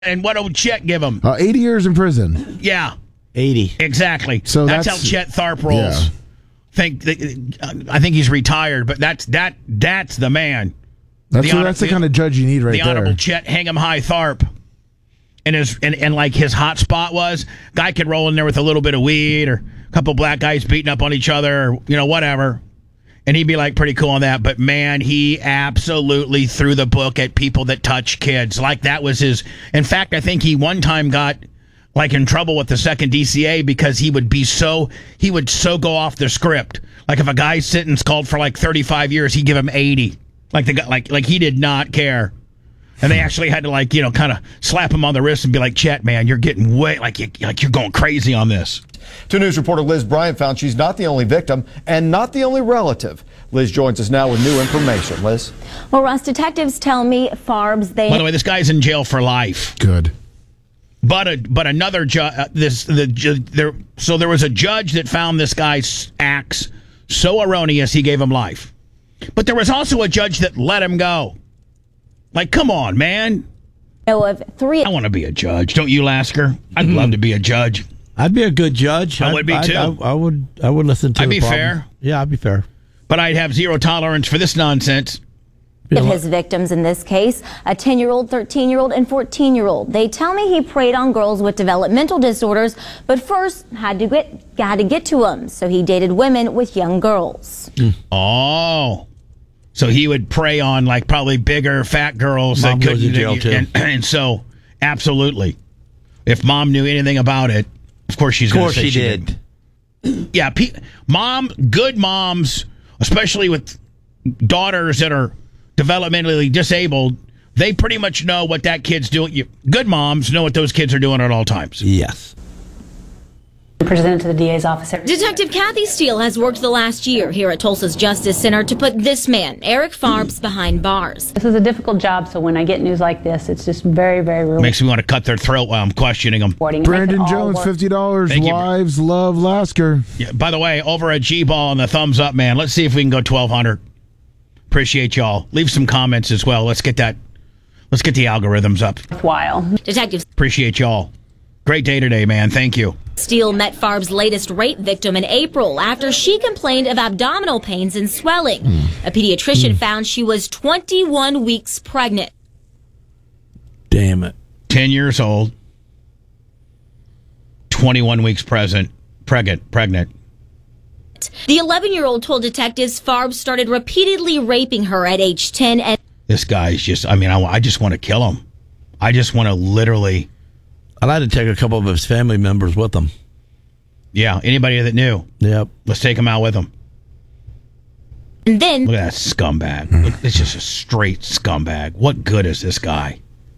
And what did Chet give him? 80 years in prison. Yeah. 80. Exactly. So that's how Chet Tharp rolls. Yeah. I think he's retired, but that's the man. That's the kind of judge you need right there. The Honorable Chet Hang'em High Tharp. And like his hot spot was, guy could roll in there with a little bit of weed or a couple black guys beating up on each other or, whatever. And he'd be like pretty cool on that. But man, he absolutely threw the book at people that touch kids. Like that was his. In fact, I think he one time got like in trouble with the second DCA because he would so go off the script. Like if a guy's sentenced called for like 35 years, he'd give him 80. Like the guy, like he did not care. And they actually had to kind of slap him on the wrist and be like, Chet, man, you're getting way you're going crazy on this. 2 News reporter Liz Bryant found she's not the only victim and not the only relative. Liz joins us now with new information. Liz? Well, Russ, detectives tell me Farbs, By the way, this guy's in jail for life. Good. But another judge, so there was a judge that found this guy's acts so erroneous he gave him life. But there was also a judge that let him go. Like, come on, man. Of 3. I want to be a judge. Don't you, Lasker? I'd love to be a judge. I'd be a good judge. I would be too. I would listen to. I'd be fair. Yeah, I'd be fair. But I'd have zero tolerance for this nonsense. Of his victims in this case, a 10-year-old, 13-year-old, and 14-year-old. They tell me he preyed on girls with developmental disorders, but first had to get to them. So he dated women with young girls. Oh. So he would prey on like probably bigger, fat girls Mom that couldn't goes to jail too. And so, absolutely, if Mom knew anything about it, of course she's going to say she did. Yeah, good moms, especially with daughters that are developmentally disabled, they pretty much know what that kid's doing. Good moms know what those kids are doing at all times. Yes. Presented to the DA's office. Detective Kathy Steele has worked the last year here at Tulsa's Justice Center to put this man, Eric Farbs, behind bars. This is a difficult job, so when I get news like this, it's just very, very rewarding. Makes me want to cut their throat while I'm questioning them. Brandon Jones, $50. Thank you. Wives love Lasker. Yeah, by the way, over at G-Ball and the thumbs up, man. Let's see if we can go 1,200. Appreciate y'all. Leave some comments as well. Let's get the algorithms up. Worthwhile. Detectives Appreciate y'all. Great day today, man. Thank you. Steele met Farbs' latest rape victim in April after she complained of abdominal pains and swelling. A pediatrician found she was 21 weeks pregnant. Damn it. 10 years old. 21 weeks pregnant. The 11-year-old told detectives Farbs started repeatedly raping her at age 10 and This guy's just, I just want to kill him. I just want to literally... I'd like to take a couple of his family members with him. Yeah, anybody that knew. Yep. Let's take him out with him. then Look at that scumbag. Look, it's just a straight scumbag. What good is this guy?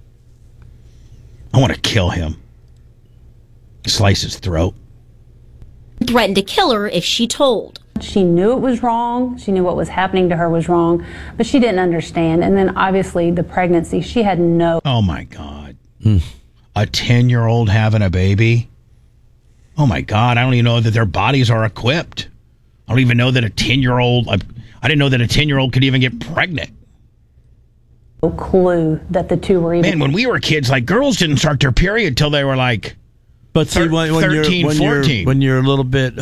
I want to kill him. Slice his throat. threatened to kill her if she told. She knew it was wrong. She knew what was happening to her was wrong, but she didn't understand. And then obviously the pregnancy, she had no... Oh, my God. A 10-year-old having a baby? Oh, my God. I don't even know that their bodies are equipped. I don't even know that a 10-year-old... I didn't know that a 10-year-old could even get pregnant. No clue that the two were even... Man, when we were kids, like, girls didn't start their period till they were, like... But see, when 13, 14. when you're a little bit,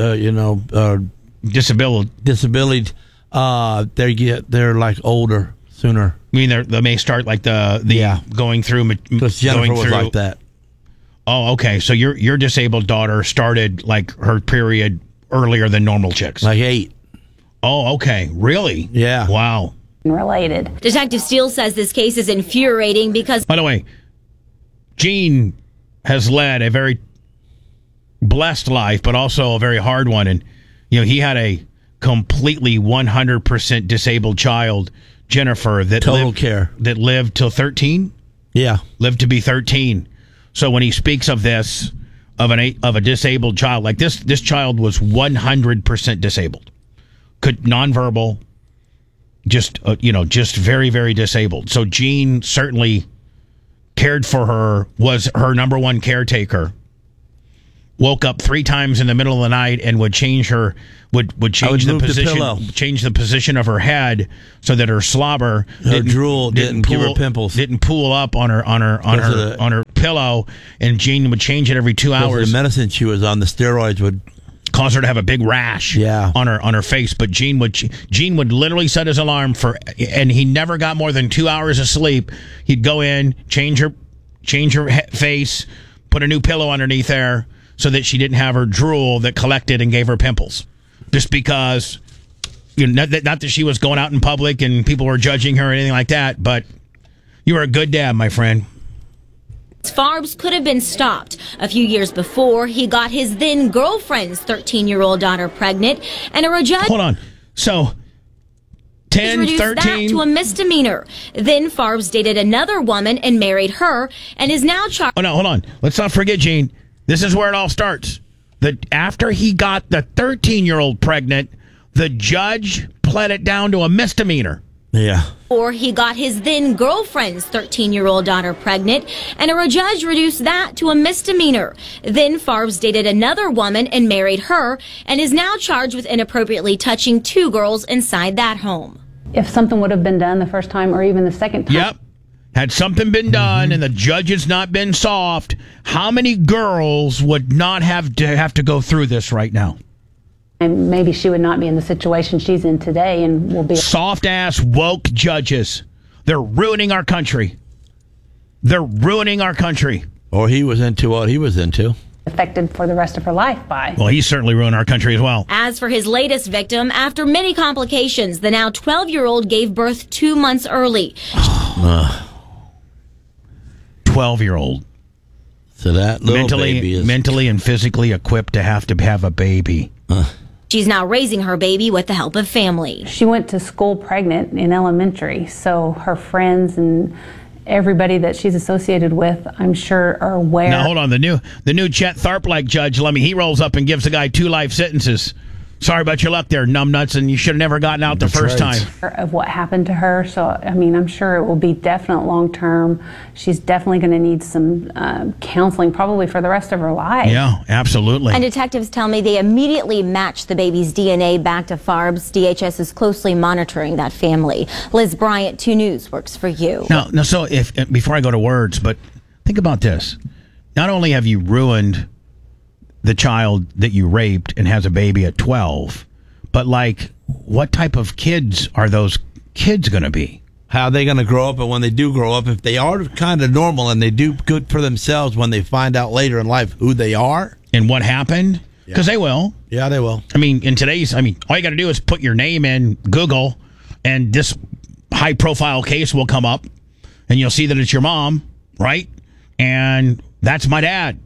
disability, they're like older sooner. I mean, they may start like the going through. Because Jennifer was like that. Oh, okay. So your disabled daughter started like her period earlier than normal chicks. Like 8. Oh, okay. Really? Yeah. Wow. related. Detective Steele says this case is infuriating because... By the way, Gene has led a very blessed life, but also a very hard one. And, he had a completely 100% disabled child, Jennifer, that lived till 13. Yeah. Lived to be 13. So when he speaks of this, of a disabled child, like this child was 100% disabled. Nonverbal, just very, very disabled. So Gene certainly cared for her, was her number one caretaker. woke up 3 times in the middle of the night and would change her would change the position of her head so that her slobber, drool didn't give her pimples, didn't pool up on her pillow, and Jean would change it every 2 hours. The medicine she was on, the steroids, would cause her to have a big rash on her face. But Gene would literally set his alarm and he never got more than 2 hours of sleep. He'd go in, change her face, put a new pillow underneath there so that she didn't have her drool that collected and gave her pimples. Just because, not that she was going out in public and people were judging her or anything like that, but you were a good dad, my friend. Farbs could have been stopped. A few years before, he got his then girlfriend's 13-year-old daughter pregnant, and a judge... Hold on. So, 10, reduced 13... that to a misdemeanor. Then Farbs dated another woman and married her, and is now charged... Oh, no, hold on. Let's not forget, Gene. This is where it all starts. After he got the 13-year-old pregnant, the judge pled it down to a misdemeanor. Yeah. Or he got his then girlfriend's 13-year-old daughter pregnant, and a judge reduced that to a misdemeanor. Then Farbs dated another woman and married her, and is now charged with inappropriately touching 2 girls inside that home. If something would have been done the first time or even the second time. Yep. Had something been done and the judge has not been soft, how many girls would not have to go through this right now? And maybe she would not be in the situation she's in today and will be... Soft-ass, woke judges. They're ruining our country. They're ruining our country. Or he was into what he was into. Affected for the rest of her life by. Well, he certainly ruined our country as well. As for his latest victim, after many complications, the now 12-year-old gave birth 2 months early. 12-year-old. So that little baby is... mentally and physically equipped to have a baby. She's now raising her baby with the help of family. She went to school pregnant in elementary, so her friends and everybody that she's associated with, I'm sure, are aware. Now, hold on. The new Chet Tharp-like judge, he rolls up and gives the guy 2 life sentences. Sorry about your luck there, numbnuts, and you should have never gotten out the first time. Of what happened to her, so I mean, I'm sure it will be definite long term. She's definitely going to need some counseling, probably for the rest of her life. Yeah, absolutely. And detectives tell me they immediately matched the baby's DNA back to Farbs. DHS is closely monitoring that family. Liz Bryant, 2 News, works for you. Now, so before I go to words, but think about this: not only have you ruined the child that you raped and has a baby at 12, but what type of kids are those kids going to be? How are they going to grow up? And when they do grow up, if they are kind of normal and they do good for themselves, when they find out later in life who they are and what happened, because they will. Yeah, they will. All you got to do is put your name in Google, and this high-profile case will come up, and you'll see that it's your mom, right? And that's my dad.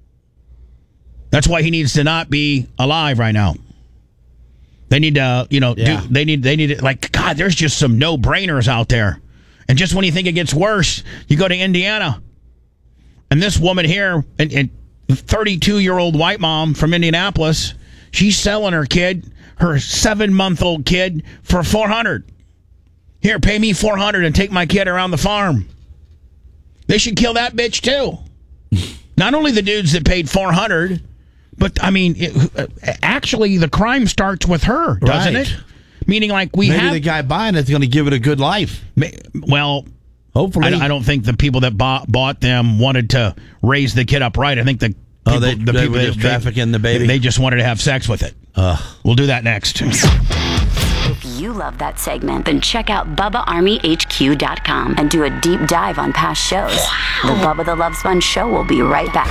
That's why he needs to not be alive right now. They need to, they need God, there's just some no-brainers out there. And just when you think it gets worse, you go to Indiana. And this woman here, and 32-year-old white mom from Indianapolis, she's selling her 7-month-old kid for $400. Here, pay me $400 and take my kid around the farm. They should kill that bitch too. Not only the dudes that paid $400, but actually the crime starts with her, doesn't it? Meaning, maybe the guy buying it's going to give it a good life. Well, hopefully. I don't think the people that bought them wanted to raise the kid up right. I think the people were just trafficking the baby. They just wanted to have sex with it. We'll do that next. If you love that segment, then check out BubbaArmyHQ.com and do a deep dive on past shows. The Bubba the Love Sponge Show will be right back.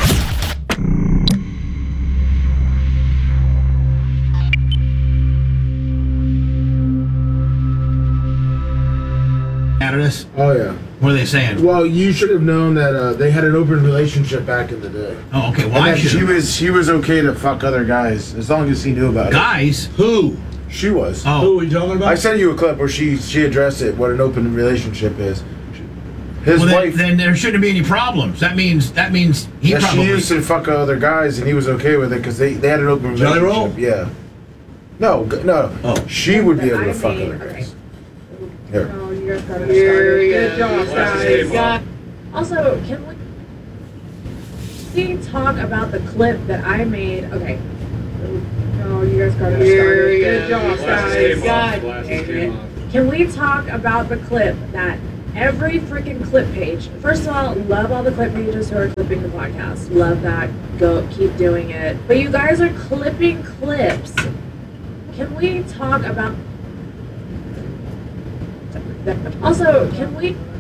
Out of this? Oh, yeah. What are they saying? Well, you should have known that they had an open relationship back in the day. Oh, okay. Well, she was okay to fuck other guys as long as he knew about it. Guys? Who? She was. Oh. Who are we talking about? I sent you a clip where she addressed it, what an open relationship is. His wife. Then there shouldn't be any problems. That means he probably. She used to fuck other guys, and he was okay with it because they had an open relationship. Jelly roll? Yeah. No. Oh. She would be able to fuck other guys. Here. Good job, guys. Also, can we... we talk about the clip that I made? Okay. Oh, you guys got it started. Good job, guys. God dang it. Can we talk about the clip that every freaking clip page? First of all, love all the clip pages who are clipping the podcast. Love that. Go, keep doing it. But you guys are clipping clips. Can we talk about... Also, can we